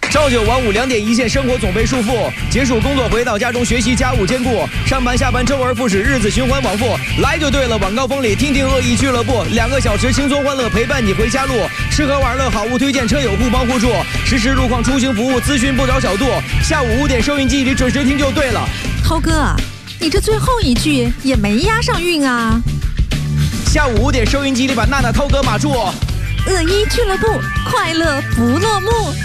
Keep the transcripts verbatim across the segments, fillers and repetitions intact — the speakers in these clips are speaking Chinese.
朝九晚五，两点一线，生活总被束缚。结束工作回到家中，学习家务兼顾，上班下班周而复始，日子循环往复。来就对了，晚高峰里听听恶意俱乐部，两个小时轻松欢乐陪伴你回家路。吃喝玩乐好物推荐，车友互帮互助，实时路况出行服务咨询不着小度。下午五点收音机里准时听就对了。 涛哥，你这最后一句也没押上韵啊。 下午五点收音机里把娜娜、涛哥码住。 恶意俱乐部，快乐不落幕。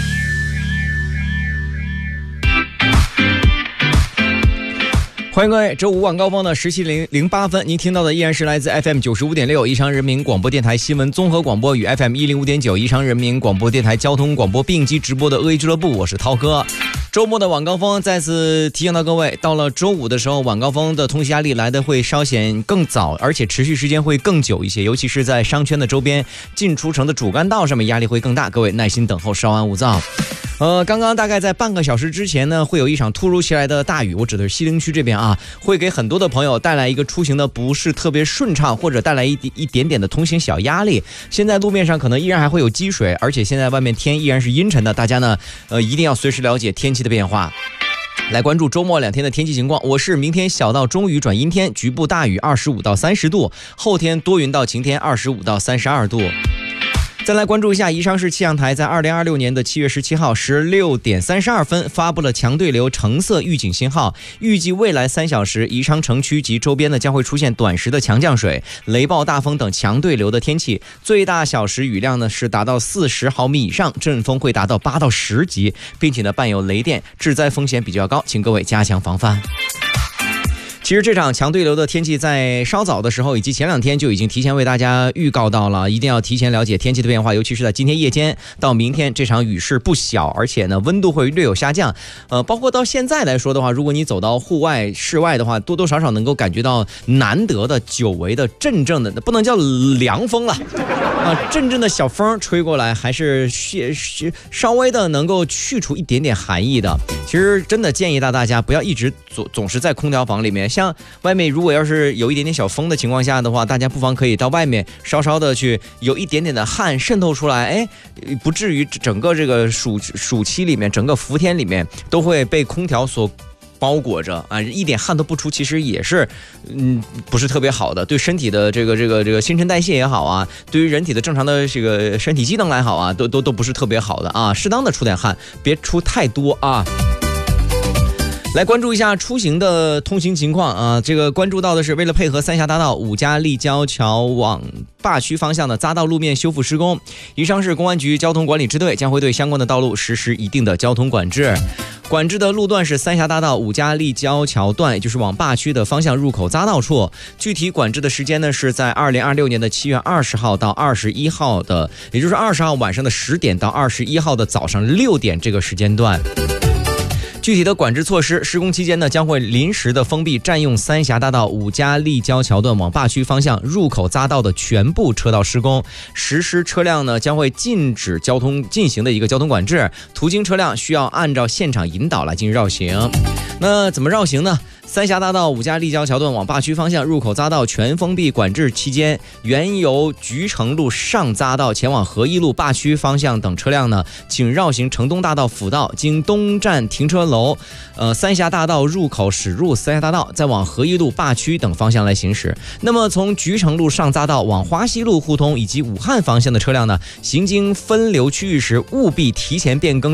欢迎各位，周五晚高峰的十七零零八分，您听到的依然是来自 F M 九十五点六宜昌人民广播电台新闻综合广播与 F M 一零五点九宜昌人民广播电台交通广播并机直播的恶意俱乐部，我是涛哥。周末的晚高峰再次提醒到各位，到了周五的时候，晚高峰的通行压力来的会稍显更早，而且持续时间会更久一些，尤其是在商圈的周边进出城的主干道上面压力会更大，各位耐心等候，稍安勿躁。呃，刚刚大概在半个小时之前呢，会有一场突如其来的大雨，我指的是西陵区这边啊，会给很多的朋友带来一个出行的不是特别顺畅，或者带来一一点点的通行小压力。现在路面上可能依然还会有积水，而且现在外面天依然是阴沉的，大家呢，呃，一定要随时了解天气的变化。来关注周末两天的天气情况，我是明天小到中雨转阴天，局部大雨二十五到三十度，后天多云到晴天二十五到三十二度。再来关注一下宜昌市气象台在二零二六年的七月十七号十六点三十二分发布了强对流橙色预警信号，预计未来三小时宜昌城区及周边呢将会出现短时的强降水、雷暴大风等强对流的天气，最大小时雨量呢是达到四十毫米以上，阵风会达到八到十级，并且呢伴有雷电，致灾风险比较高，请各位加强防范。其实这场强对流的天气在稍早的时候以及前两天就已经提前为大家预告到了，一定要提前了解天气的变化，尤其是在今天夜间到明天，这场雨势不小，而且呢温度会略有下降。呃，包括到现在来说的话，如果你走到户外室外的话，多多少少能够感觉到难得的久违的阵阵的，不能叫凉风了啊，阵阵的小风吹过来，还是稍微的能够去除一点点寒意的。其实真的建议到大家不要一直总总是在空调房里面，像外面如果要是有一点点小风的情况下的话，大家不妨可以到外面稍稍的去有一点点的汗渗透出来，哎，不至于整个这个暑暑期里面，整个伏天里面都会被空调所包裹着啊，一点汗都不出，其实也是嗯不是特别好的，对身体的这个这个这个新陈代谢也好啊，对于人体的正常的这个身体机能来好啊，都都都不是特别好的啊，适当的出点汗，别出太多啊。来关注一下出行的通行情况啊，这个关注到的是，为了配合三峡大道五家立交桥往坝区方向的匝道路面修复施工，宜昌市公安局交通管理支队将会对相关的道路实施一定的交通管制。管制的路段是三峡大道五家立交桥段，也就是往坝区的方向入口匝道处。具体管制的时间呢，是在二零二六年的七月二十号到二十一号的，也就是二十号晚上的十点到二十一号的早上六点这个时间段。具体的管制措施，施工期间呢，将会临时的封闭占用三峡大道五家立交桥段往坝区方向入口匝道的全部车道施工，实施车辆呢将会禁止交通进行的一个交通管制，途经车辆需要按照现场引导来进行绕行。那怎么绕行呢？三峡大道五家立交桥段往坝区方向入口匝道全封闭管制期间，原由菊城路上匝道前往合一路坝区方向等车辆呢，请绕行城东大道辅道，经东站停车楼、呃三峡大道入口驶入三峡大道，再往合一路坝区等方向来行驶。那么从菊城路上匝道往花溪路互通以及武汉方向的车辆呢，行经分流区域时，务必提前变更